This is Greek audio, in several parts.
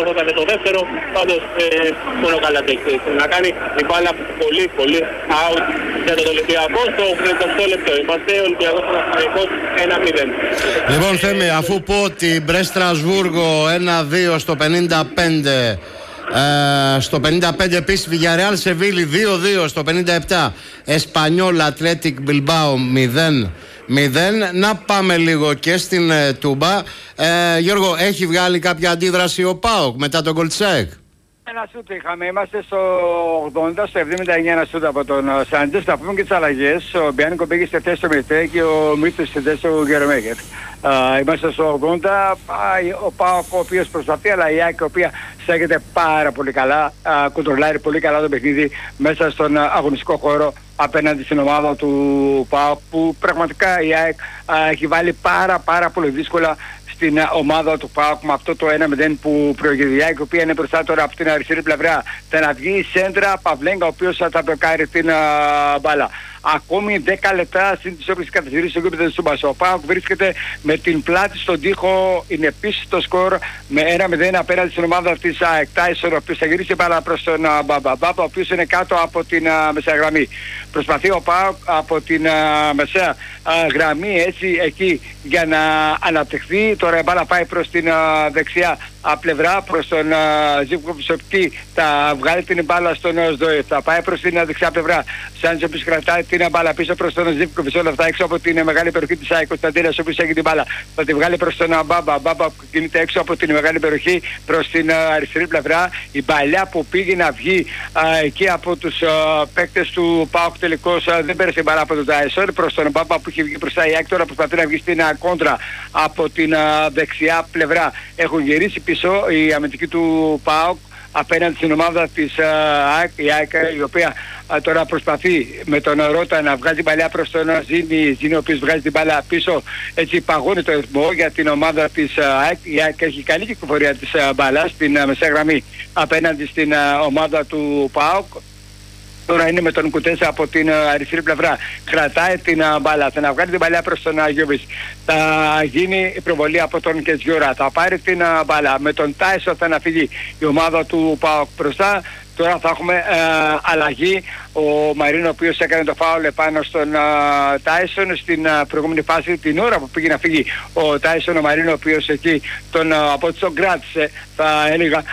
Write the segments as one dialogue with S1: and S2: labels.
S1: ορθότανε το δεύτερο. Πάντως μόνο καλά τέξει να κάνει. Η μπάλα πολύ out για τον Ολυμπιακό στο 8 λεπτό. Είμαστε Ολυμπιακός Παναθηναϊκός 1-0.
S2: Λοιπόν, Θέμη, αφού πω ότι Μπρες Στρασβούργο 1-2 στο 55, στο 55 επίσης Villarreal Σεβίλη 2-2 στο 57, Εσπανιόλ Ατλέτικ Μπιλμπάο 0-0. Να πάμε λίγο και στην Τούμπα. Γιώργο, έχει βγάλει κάποια αντίδραση ο ΠΑΟΚ μετά τον Γκολτσέκ?
S3: Ένα σούτ είχαμε, είμαστε στο 80, στο 79 ένα σούτ από τον Σάντζες. Θα πούμε και τις αλλαγές. Ο Μπιάνικο πήγε στη θέση του Μιρτέ και ο Μίτσος στη θέση του Γερομέγερ. Είμαστε στο 80, ο ΠΑΟΚ ο οποίος προσπαθεί, αλλά η ΑΕΚ η οποία στέκεται πάρα πολύ καλά, κοντρολάρει πολύ καλά το παιχνίδι μέσα στον αγωνιστικό χώρο απέναντι στην ομάδα του ΠΑΟΚ, που πραγματικά η ΑΕΚ έχει βάλει πάρα πολύ δύσκολα στην ομάδα του ΠΑΟΚ με αυτό το 1-0 που προηγείται, η οποία είναι μπροστά τώρα από την αριστερή πλευρά. Θα να βγει η σέντρα Παυλέγκα, ο οποίος θα μπλοκάρει την μπάλα. Ακόμη 10 λεπτά στην τις όποιες καθυστερήσεις στο γήπεδο του Μπασό. Ο ΠΑΟΚ βρίσκεται με την πλάτη στον τοίχο, είναι πίσω στο σκορ με 1-0 απέναντι στην ομάδα της ΑΕΚ. Τάισον, ο οποίος θα γυρίσει μπάλα προς τον Μπαμπα, ο οποίος είναι κάτω από την μεσαία γραμμή. Προσπαθεί ο ΠΑΟΚ από την μεσαία γραμμή έτσι εκεί για να αναπτυχθεί. Τώρα η μπάλα πάει προς την δεξιά πλευρά, προς τον Ζίβκοβιτς, θα βγάλει την μπάλα στον Σδόεφ, θα πάει προς την δεξιά πλευρά. Σάντζο που κρατάει την μπάλα πίσω προς τον Ζίβκοβιτς, όλα αυτά έξω από την μεγάλη περιοχή της ΑΕΚ. Κωνσταντίνας, ο οποίος έχει την μπάλα, θα τη βγάλει προς τον Μπάμπα που κινείται έξω από την μεγάλη περιοχή προς την αριστερή πλευρά. Η παλιά που πήγε να βγει εκεί από τους παίκτες του ΠΑΟΚ τελικώς δεν πέρασε την μπάλα από τον Τάισον προς τον Μπάμπα που είχε βγει μπροστά. Η ΑΕΚ τώρα προσπαθεί να βγει στην κόντρα από την δεξιά πλευρά. Έχουν γυρίσει πίσω οι αμυντικοί του ΠΑΟΚ απέναντι στην ομάδα της ΑΕΚ, η ΑΕΚ η οποία τώρα προσπαθεί με τον Ρότα να βγάλει την παλιά προς τον Ζήνη, ο οποίος βγάζει την μπάλα πίσω, έτσι παγώνει το ρυθμό για την ομάδα της ΑΕΚ. Η ΑΕΚ έχει καλή κυκλοφορία της μπάλας στην μεσαία γραμμή απέναντι στην ομάδα του ΠΑΟΚ. Τώρα είναι με τον Κουτέσα από την αριστερή πλευρά. Κρατάει την μπάλα. Θα να βγάλει την μπάλα προς τον Γιώβης. Θα γίνει η προβολή από τον Κετζιόρα. Θα πάρει την μπάλα. Με τον Τάισον θα φύγει η ομάδα του ΠΑΟΚ μπροστά. Τώρα θα έχουμε αλλαγή. Ο Μαρίνο, ο οποίος έκανε το φάουλ επάνω στον Τάισον στην προηγούμενη φάση, την ώρα που πήγε να φύγει ο Τάισον, ο Μαρίνο, ο οποίος εκεί από τον κράτησε, θα έλεγα.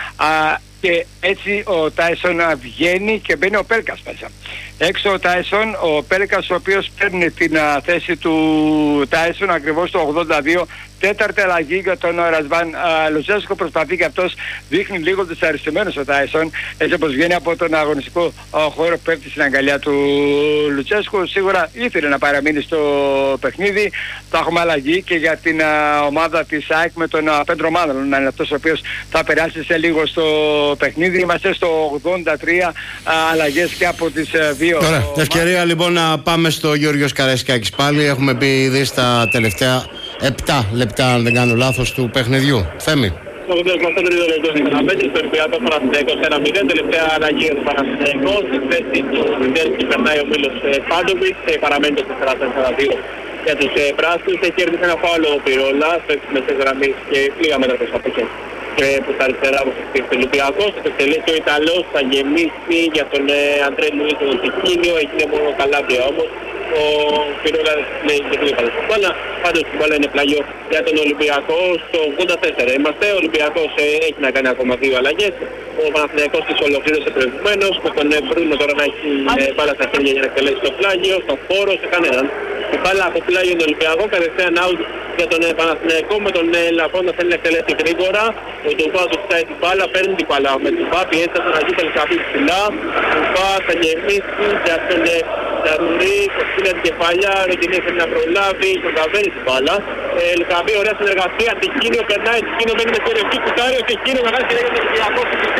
S3: Και έτσι ο Τάισον βγαίνει και μπαίνει ο Πέλκας μέσα. Έξω ο Τάισον, ο Πέλκας, ο οποίος παίρνει την θέση του Τάισον ακριβώς το 82. Τέταρτη αλλαγή για τον Ρασβάν Λουτσέσκο. Προσπαθεί και αυτός, δείχνει λίγο δυσαρεστημένος ο Τάισον, έτσι όπως βγαίνει από τον αγωνιστικό χώρο, πέφτει στην αγκαλιά του Λουτσέσκου. Σίγουρα ήθελε να παραμείνει στο παιχνίδι. Θα έχουμε αλλαγή και για την ομάδα της ΑΕΚ με τον Πέντρο Μάνδρον, να είναι αυτός ο οποίος θα περάσει σε λίγο στο παιχνίδι. Είμαστε στο 83, αλλαγές και από τις δύο.
S2: Ωραία, ευκαιρία λοιπόν να πάμε στο Γιώργος Καραϊσκάκης πάλι. Έχουμε πει ήδη στα τελευταία 7 λεπτά, αν δεν κάνω λάθος, του παιχνιδιού. Θέμη.
S1: Στο 83 λεπτό στην Παναθηναϊκός, στο Ολυμπιακός Παναθηναϊκός 1-0, τελευταία αλλαγή για τον Παναθηναϊκό. Στη θέση του Μιντέρσκι περνάει ο Μίλος Πάντοβιτς, παραμένει το 4-4-2 για τους πράσινους. Έχει κερδίσει ένα φάουλο ο Πυρόλα, στο μεσαίας γραμμής και λίγα μέτρα προς τα πίσω. Και προς τα αριστερά όπως έχει ο Ολυμπιακός, θα εκτελέσει ο Ιταλός, θα γεμίσει για τον Αντρέ Λουίς το Τικίνιο, έγινε μόνο Καλάμπρια όμως. Ο Πυρόλας λέει και πολύ καλά στην μπάλα, πάντως η μπάλα είναι πλάγιο για τον Ολυμπιακό στο 84. Είμαστε, ο Ολυμπιακός έχει να κάνει ακόμα δύο αλλαγές. Ο Παναθηναϊκός της ολοκλήρωσε προηγουμένως, με τον Μπρούνο τώρα να έχει μπάλα στα χέρια για να εκτελέσει το πλάγιο, στο χώρο, σε κανέναν. Η μπάλα από πλάγιο τον Ολυμπιακό, κατευθείαν out για τον Παναθηναϊκό, με τον Λαπρόντα θέλει να εκτελέσει γρήγορα. Ο Τουμπά του κοιτάει την μπάλα, παίρνει την μπάλα με την Τουμπά, πιέζει τον Αγίου Τελικαβή ψηλά. Ο Τουμπά θα γεμίσει για τον Ζαρουρί, κοστίνει την κεφαλιά, Ρετινή θέλει να προλάβει, τον καβαίνει την μπάλα. Λικαβή, ωραία συνεργασία, Τικίνιο περνάει, Τικίνιο μένει με περιοχή, κουτάρει, Τικίνιο μεγάλη συνέχεια τον Ολυμπιακό.